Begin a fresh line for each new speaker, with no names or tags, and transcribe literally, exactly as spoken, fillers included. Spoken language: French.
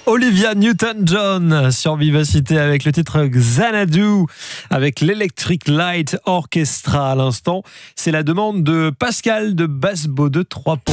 Olivia Newton-John sur Vivacité avec le titre Xanadu avec l'Electric Light Orchestra à l'instant. C'est la demande de Pascal de Basse-Beaude trois.